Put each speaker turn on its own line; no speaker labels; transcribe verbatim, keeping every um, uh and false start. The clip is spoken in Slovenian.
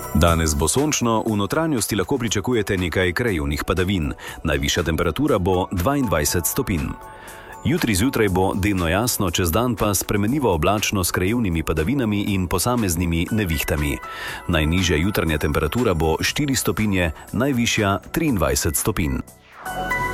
Danes bo sončno, v notranjosti lahko pričakujete nekaj krajevnih padavin. Najvišja temperatura bo dvaindvajset stopinj. Jutri zjutraj bo delno jasno, čez dan pa spremenljivo oblačno s krajevnimi padavinami in posameznimi nevihtami. Najnižja jutranja temperatura bo štiri stopinje, najvišja triindvajset stopinj.